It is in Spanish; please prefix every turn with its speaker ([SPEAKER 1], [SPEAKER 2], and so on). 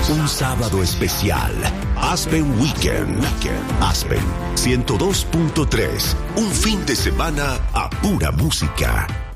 [SPEAKER 1] Un sábado especial. Aspen Weekend. Aspen 102.3. Un fin de semana a pura música.